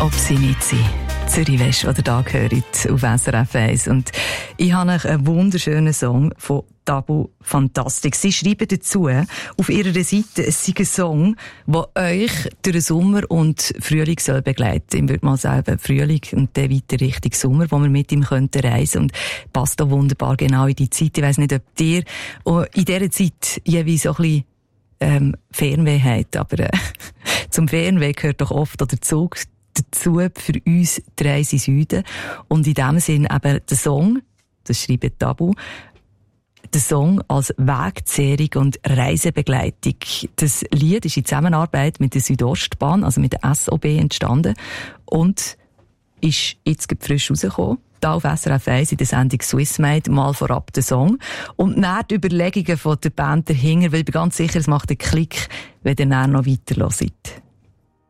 ob sie nicht sind. Zürich West, der da gehört auf SRF 1. Und ich habe einen wunderschönen Song von Tabu Fantastic. Sie schreiben dazu auf ihrer Seite, es sei ein Song, der euch durch den Sommer und Frühling soll begleiten. Ich würde mal sagen, Frühling und dann weiter Richtung Sommer, wo wir mit ihm reisen könnten. Und passt da wunderbar genau in die Zeit. Ich weiss nicht, ob ihr in dieser Zeit jeweils so ein bisschen Fernweh habt, aber zum Fernweh gehört doch oft der Zug dazu für uns die Reise in Süden. Und in dem Sinn eben der Song, das schreibt Tabu, der Song als Wegzehrung und Reisebegleitung. Das Lied ist in Zusammenarbeit mit der Südostbahn, also mit der SOB, entstanden und ist jetzt frisch rausgekommen. Da auf SRF 1 in der Sendung Swissmade, mal vorab der Song. Und dann die Überlegungen von der Band dahinter, weil ich bin ganz sicher, es macht einen Klick, wenn ihr dann noch weiter hört.